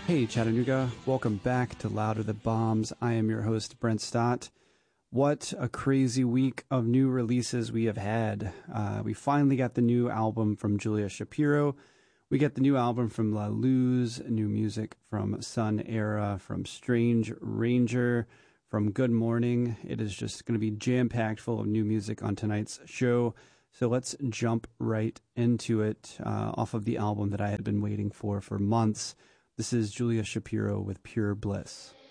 Hey Chattanooga, welcome back to Louder the Bombs. I am your host, Brent Stott. What a crazy week of new releases we have had. We finally got the new album from Julia Shapiro. We get the new album from La Luz, new music from Sun Era, from Strange Ranger, from Good Morning. It is just going to be jam-packed full of new music on tonight's show. So let's jump right into it off of the album that I had been waiting for months. This is Julia Shapiro with Pure Bliss.